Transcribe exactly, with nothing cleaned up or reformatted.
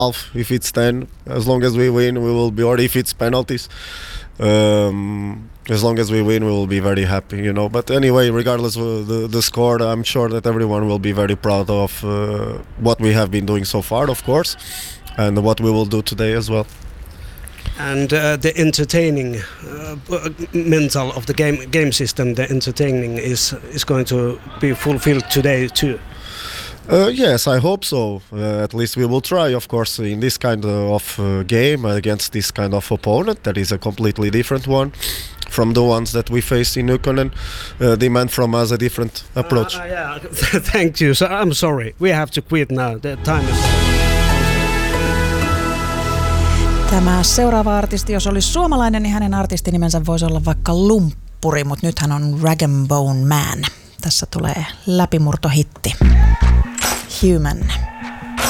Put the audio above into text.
half, if it's ten, as long as we win, we will be, or if it's penalties, um, as long as we win, we will be very happy, you know. But anyway, regardless of the, the score, I'm sure that everyone will be very proud of uh, what we have been doing so far, of course, and what we will do today as well. And uh, the entertaining uh, mental of the game game system, the entertaining is is going to be fulfilled today too. Uh, yes, I hope so. Uh, at least we will try, of course, in this kind of uh, game against this kind of opponent that is a completely different one from the ones that we faced in Ykkönen, uh, demand from us a different approach. Uh, uh, yeah, thank you. So I'm sorry, we have to quit now. The time is. Tämä seuraava artisti, jos olisi suomalainen, niin hänen artistinimensä voisi olla vaikka Lumppuri, mutta nyt hän on Rag and Bone Man. Tässä tulee läpimurtohitti. Human.